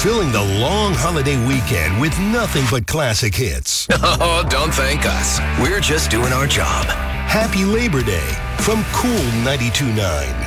filling the long holiday weekend with nothing but classic hits. Oh, don't thank us. We're just doing our job. Happy Labor Day from Cool 92.9.